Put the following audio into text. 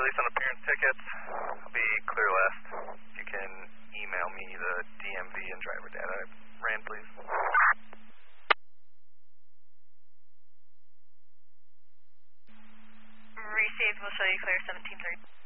release on appearance tickets. I'll be clear last. If you can email me the DMV and driver data I ran, please. Received, we'll show you clear 1730.